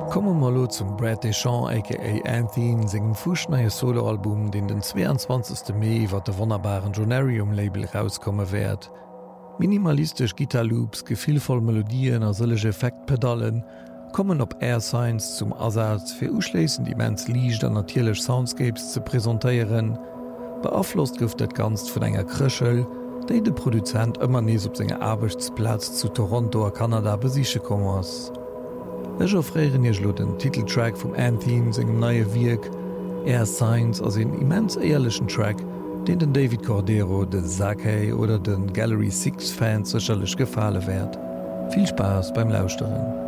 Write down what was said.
Komme malo zum Brad Deschamps aka Anthony segem fuschneie Soloalbum, den den 22. Mai wat der wunderbaren Jonarium-Label rauskomme werd. Minimalistisch Gitarloops, gefielvoll Melodien a sëllege Effektpedalen kommen op Air Science zum Ersatz fir uschlesend immens Liicht an natierlech Soundscapes ze präsentéieren, beaflosst gëft et ganz vun enger Krëchel, déi de Produzent ëmmer nees op senger Arbechtsplatz zu Toronto a Kanada besiche kommers. Ech offréieren jechlo den Titeltrack vum Anthony segem neie Wirk, Air Science ass en immens eierlechen Track, den David Cordero, den Zakei oder den Gallery 6 Fans sicherlich gefallen wird. Viel Spaß beim Lauschen.